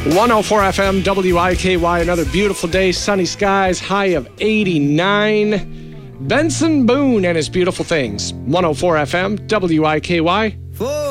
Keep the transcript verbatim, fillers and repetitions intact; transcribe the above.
one oh four F M, W I K Y, another beautiful day, sunny skies, high of eighty-nine. Benson Boone and his beautiful things. one oh four F M, W I K Y. For